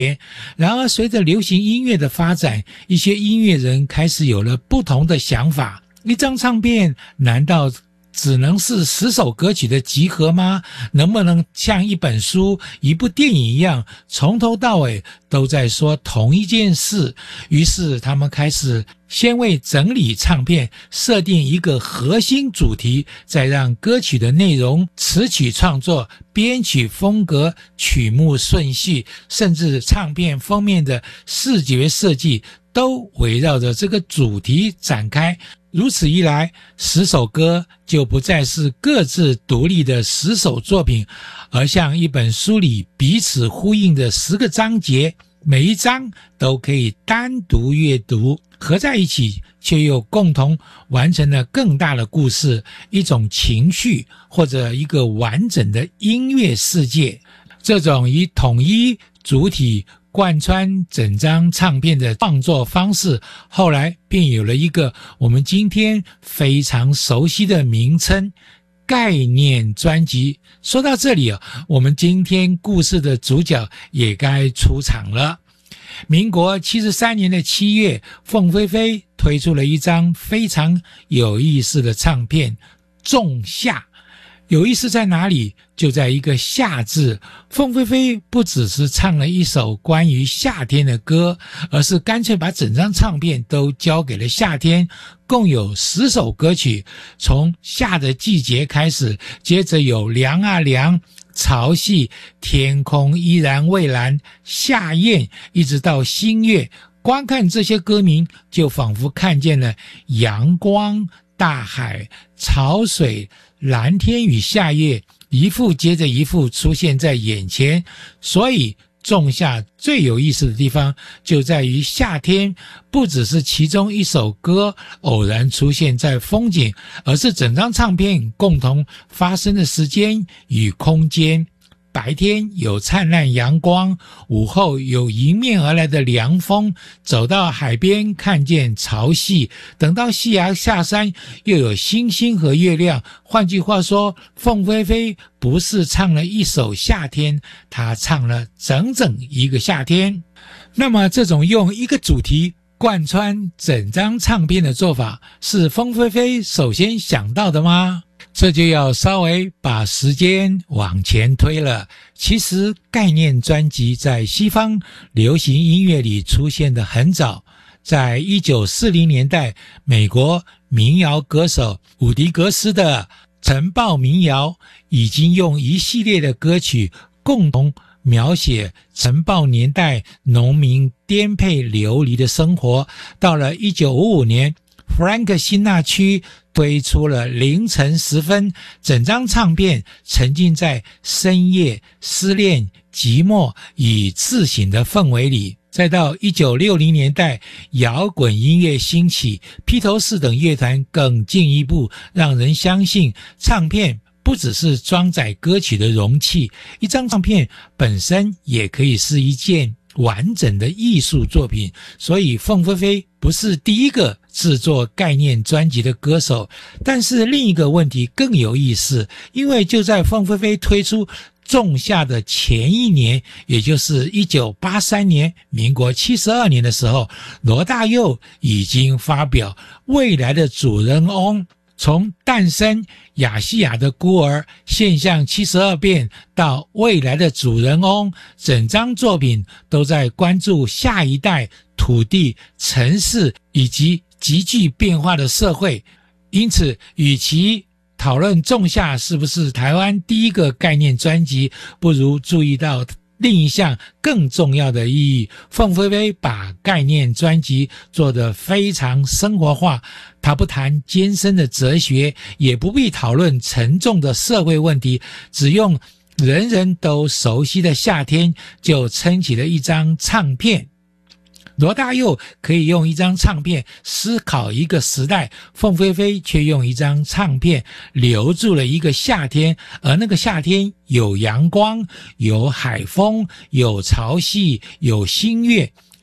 然而随着流行音乐的发展，一些音乐人开始有了不同的想法。一张唱片难道只能是10首歌曲的集合吗？能不能像一本书、一部电影一样，从头到尾都在说同一件事？于是他们开始先为整理唱片设定一个核心主题，再让歌曲的内容、词曲创作、编曲风格、曲目顺序，甚至唱片封面的视觉设计都围绕着这个主题展开。如此一来，10首歌就不再是各自独立的10首作品，而像一本书里彼此呼应的10个章节，每一章都可以单独阅读，合在一起却又共同完成了更大的故事，一种情绪或者一个完整的音乐世界。这种以统一主体贯穿整张唱片的创作方式，后来便有了一个我们今天非常熟悉的名称——概念专辑。说到这里我们今天故事的主角也该出场了。民国73年的7月，凤飞飞推出了一张非常有意思的唱片《仲夏》。有意思在哪里？就在一个夏字。凤飞飞不只是唱了一首关于夏天的歌，而是干脆把整张唱片都交给了夏天，共有10首歌曲，从夏的季节开始，接着有凉啊凉、潮汐、天空依然蔚蓝、夏宴，一直到新月。光看这些歌名，就仿佛看见了阳光、大海、潮水、蓝天与夏夜，一幅接着一幅出现在眼前。所以仲夏最有意思的地方就在于，夏天不只是其中一首歌偶然出现在风景，而是整张唱片共同发生的时间与空间。白天有灿烂阳光，午后有迎面而来的凉风，走到海边看见潮汐，等到夕阳下山又有星星和月亮。换句话说，凤飞飞不是唱了一首夏天，她唱了整整一个夏天。那么这种用一个主题贯穿整张唱片的做法，是凤飞飞首先想到的吗？这就要稍微把时间往前推了。其实概念专辑在西方流行音乐里出现得很早，在1940年代，美国民谣歌手伍迪格斯的晨报民谣已经用一系列的歌曲共同描写晨报年代农民颠沛流离的生活。到了1955年，弗兰克辛纳区推出了凌晨时分，整张唱片沉浸在深夜、失恋、寂寞与自省的氛围里。再到1960年代，摇滚音乐兴起，披头士等乐团更进一步让人相信，唱片不只是装载歌曲的容器，一张唱片本身也可以是一件完整的艺术作品。所以凤飞飞不是第一个制作概念专辑的歌手。但是另一个问题更有意思，因为就在凤飞飞推出仲夏的前一年，也就是1983年，民国72年的时候，罗大佑已经发表未来的主人翁，从诞生亚细亚的孤儿、现象72变到未来的主人翁，整张作品都在关注下一代、土地、城市以及急剧变化的社会。因此与其讨论仲夏是不是台湾第一个概念专辑，不如注意到另一项更重要的意义。凤飞飞把概念专辑做得非常生活化，他不谈艰深的哲学，也不必讨论沉重的社会问题，只用人人都熟悉的夏天就撑起了一张唱片。罗大佑可以用一张唱片思考一个时代，凤飞飞却用一张唱片留住了一个夏天，而那个夏天有阳光，有海风，有潮汐，有新月，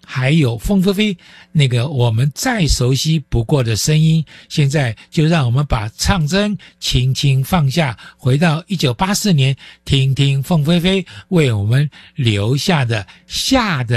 还有凤飞飞那个我们再熟悉不过的声音。现在就让我们把唱针轻轻放下，回到1984年，听听凤飞飞为我们留下的夏的